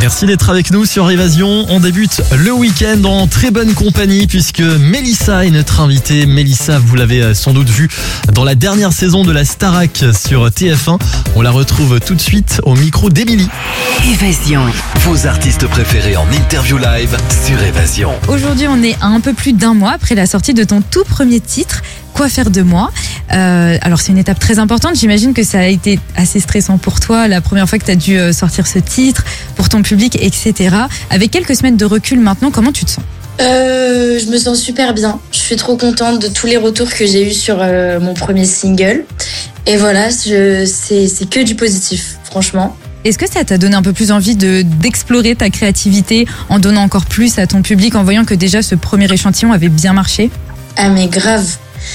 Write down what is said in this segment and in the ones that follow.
Merci d'être avec nous sur Évasion. On débute le week-end en très bonne compagnie puisque Mélissa est notre invitée. Mélissa, vous l'avez sans doute vue dans la dernière saison de la Starac sur TF1. On la retrouve tout de suite au micro d'Émilie. Évasion. Vos artistes préférés en interview live sur Évasion. Aujourd'hui, on est à un peu plus d'un mois après la sortie de ton tout premier titre, Quoi faire de moi. Alors c'est une étape très importante, j'imagine que ça a été assez stressant pour toi la première fois que tu as dû sortir ce titre, pour ton public, etc. Avec quelques semaines de recul maintenant, comment tu te sens ? Je me sens super bien, je suis trop contente de tous les retours que j'ai eus sur mon premier single. Et voilà, c'est que du positif, franchement. Est-ce que ça t'a donné un peu plus envie d'explorer ta créativité en donnant encore plus à ton public, en voyant que déjà ce premier échantillon avait bien marché ? Ah mais grave,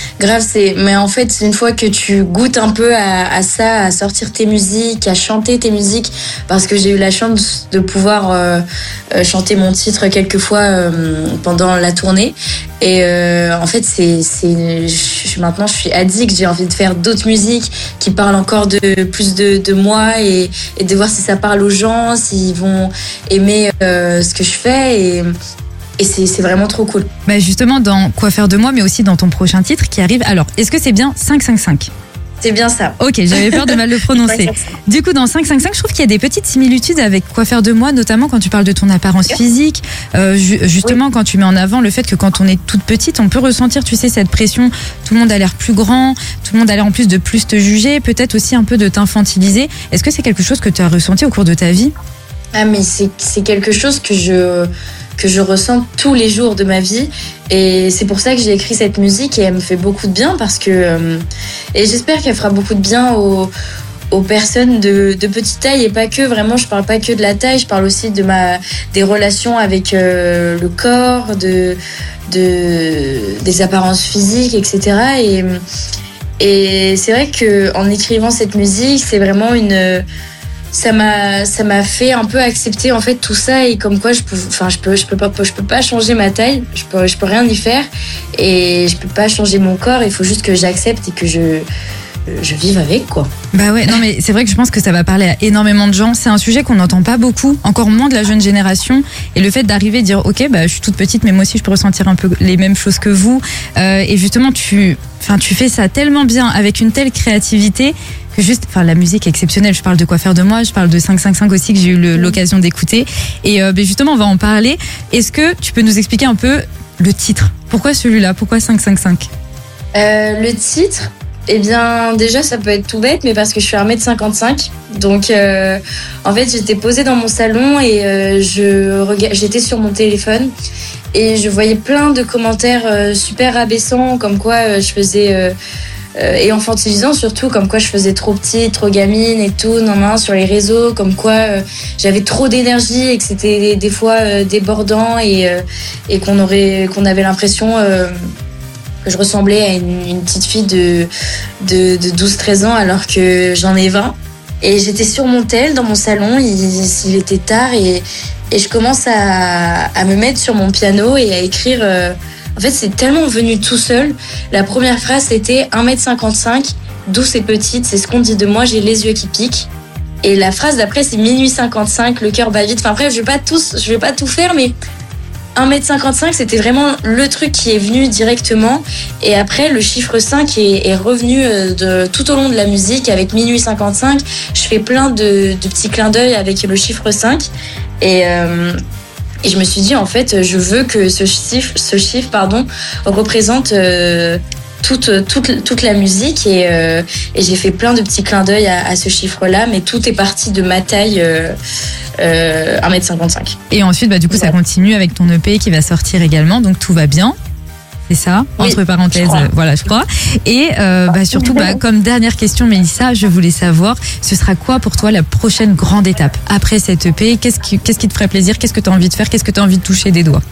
mais en fait, une fois que tu goûtes un peu à ça, à sortir tes musiques, à chanter tes musiques, parce que j'ai eu la chance de pouvoir chanter mon titre quelques fois pendant la tournée. Et en fait, maintenant je suis addict, j'ai envie de faire d'autres musiques qui parlent encore plus de moi et de voir si ça parle aux gens, s'ils vont aimer ce que je fais. Et c'est vraiment trop cool. Bah justement, dans Quoi faire de moi, mais aussi dans ton prochain titre qui arrive. Alors, est-ce que c'est bien 555 ? C'est bien ça. Ok, j'avais peur de mal le prononcer. Du coup, dans 555, je trouve qu'il y a des petites similitudes avec Quoi faire de moi, notamment quand tu parles de ton apparence physique. Justement, quand tu mets en avant le fait que quand on est toute petite, on peut ressentir, tu sais, cette pression. Tout le monde a l'air plus grand, tout le monde a l'air en plus de plus te juger, peut-être aussi un peu de t'infantiliser. Est-ce que c'est quelque chose que tu as ressenti au cours de ta vie ? Ah, mais c'est quelque chose que je ressens tous les jours de ma vie, et c'est pour ça que j'ai écrit cette musique, et elle me fait beaucoup de bien parce que et j'espère qu'elle fera beaucoup de bien aux personnes de petite taille, et pas que, vraiment je parle pas que de la taille, je parle aussi des relations avec le corps, des apparences physiques, etc. Et c'est vrai que en écrivant cette musique, c'est vraiment ça m'a fait un peu accepter en fait tout ça, et comme quoi je peux pas changer ma taille, je peux rien y faire, et je peux pas changer mon corps, il faut juste que j'accepte et que je vive avec, quoi. Bah ouais, non mais c'est vrai que je pense que ça va parler à énormément de gens. C'est un sujet qu'on n'entend pas beaucoup, encore moins de la jeune génération. Et le fait d'arriver et de dire ok, bah je suis toute petite, mais moi aussi je peux ressentir un peu les mêmes choses que vous. Et justement, tu fais ça tellement bien, avec une telle créativité, que la musique est exceptionnelle. Je parle de Quoi faire de moi, je parle de 555 aussi, que j'ai eu l'occasion d'écouter. Et justement, on va en parler. Est-ce que tu peux nous expliquer un peu le titre ? Pourquoi celui-là ? Pourquoi 555 ? Le titre, eh bien, déjà, ça peut être tout bête, mais parce que je suis 1m55. Donc, en fait, j'étais posée dans mon salon et j'étais sur mon téléphone et je voyais plein de commentaires super rabaissants, comme quoi je faisais... et infantilisant surtout, comme quoi je faisais trop petite, trop gamine et tout, sur les réseaux, comme quoi j'avais trop d'énergie et que c'était des fois débordant, et qu'on avait l'impression... que je ressemblais à une petite fille de 12-13 ans alors que j'en ai 20. Et j'étais sur mon tel dans mon salon, il était tard, et je commence à me mettre sur mon piano et à écrire. En fait, c'est tellement venu tout seul. La première phrase, c'était 1m55, douce et petite, c'est ce qu'on dit de moi, j'ai les yeux qui piquent. Et la phrase d'après, c'est minuit 55, le cœur bat vite. Enfin bref, je vais pas tout faire, mais 1m55, c'était vraiment le truc qui est venu directement. Et après, le chiffre 5 est revenu tout au long de la musique. Avec minuit 55, je fais plein de petits clins d'œil avec le chiffre 5. Et je me suis dit, en fait, je veux que ce chiffre représente toute la musique. Et j'ai fait plein de petits clins d'œil à ce chiffre-là. Mais tout est parti de ma taille... 1m55. Et ensuite, du coup, ça continue avec ton EP qui va sortir également, donc tout va bien. C'est ça, oui, entre parenthèses, je crois. Et surtout, comme dernière question, Mélissa, je voulais savoir, ce sera quoi pour toi la prochaine grande étape après cette EP ? Qu'est-ce qui te ferait plaisir ? Qu'est-ce que tu as envie de faire ? Qu'est-ce que tu as envie de toucher des doigts ?